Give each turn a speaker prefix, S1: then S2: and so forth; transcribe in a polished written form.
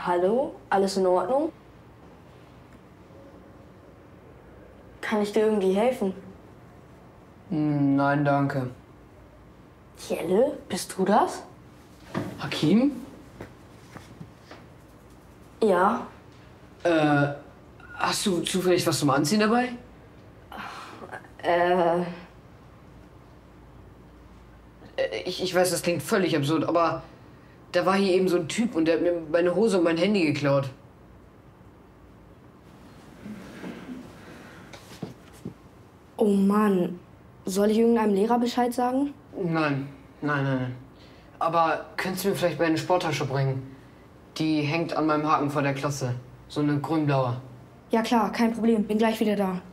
S1: Hallo? Alles in Ordnung? Kann ich dir irgendwie helfen?
S2: Nein, danke.
S1: Jelle, bist du das?
S2: Hakim?
S1: Ja.
S2: Hast du zufällig was zum Anziehen dabei? Ich weiß, das klingt völlig absurd, aber da war hier eben so ein Typ und der hat mir meine Hose und mein Handy geklaut.
S1: Oh Mann. Soll ich irgendeinem Lehrer Bescheid sagen?
S2: Nein. Aber könntest du mir vielleicht meine Sporttasche bringen? Die hängt an meinem Haken vor der Klasse. So eine grün-blaue.
S1: Ja klar, kein Problem. Bin gleich wieder da.